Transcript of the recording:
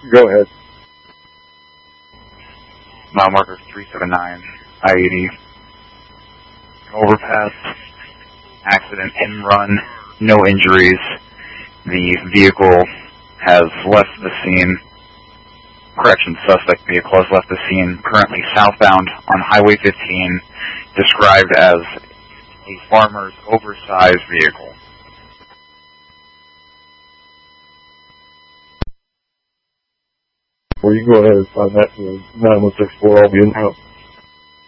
Go ahead. Mile marker 379, I-80. Overpass, accident, in-run, no injuries. The vehicle has left the scene. Correction, suspect vehicle has left the scene, currently southbound on Highway 15, described as a farmer's oversized vehicle. Well, you go ahead and find that to 9164. I'll be in house.